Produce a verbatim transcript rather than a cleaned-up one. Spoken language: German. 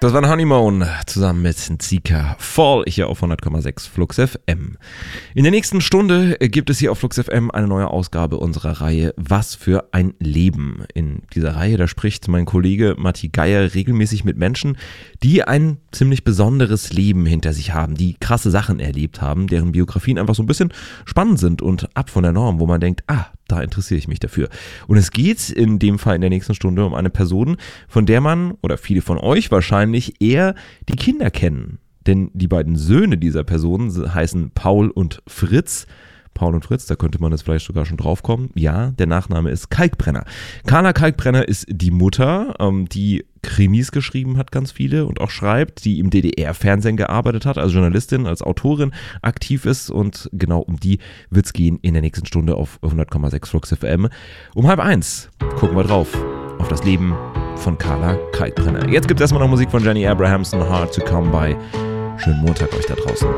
Das war ein Honeymoon zusammen mit Zika Fall hier auf hundert Komma sechs Flux F M. In der nächsten Stunde gibt es hier auf Flux F M eine neue Ausgabe unserer Reihe Was für ein Leben. In dieser Reihe, da spricht mein Kollege Matti Geier regelmäßig mit Menschen, die ein ziemlich besonderes Leben hinter sich haben, die krasse Sachen erlebt haben, deren Biografien einfach so ein bisschen spannend sind und ab von der Norm, wo man denkt, ah, da interessiere ich mich dafür. Und es geht in dem Fall in der nächsten Stunde um eine Person, von der man, oder viele von euch wahrscheinlich, eher die Kinder kennen. Denn die beiden Söhne dieser Person heißen Paul und Fritz. Paul und Fritz, da könnte man jetzt vielleicht sogar schon drauf kommen. Ja, der Nachname ist Kalkbrenner. Carla Kalkbrenner ist die Mutter, ähm, die Krimis geschrieben hat, ganz viele, und auch schreibt, die im D D R-Fernsehen gearbeitet hat, als Journalistin, als Autorin aktiv ist, und genau um die wird es gehen in der nächsten Stunde auf hundert Komma sechs Flux F M. Um halb eins gucken wir drauf auf das Leben von Carla Kalkbrenner. Jetzt gibt es erstmal noch Musik von Jenny Abrahamson, Hard to Come By. Schönen Montag euch da draußen.